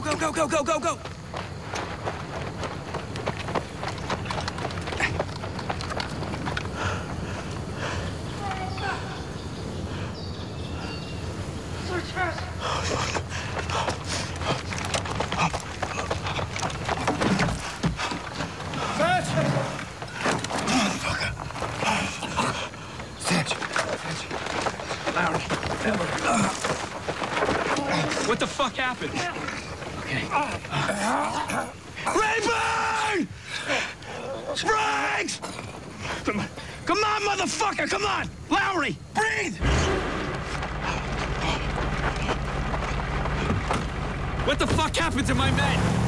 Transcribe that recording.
go, go, go, go, go, go! Search fast! What the fuck happened? Okay. Rayburn! Spriggs! Come on, motherfucker, come on! Lowry, breathe! What the fuck happened to my men?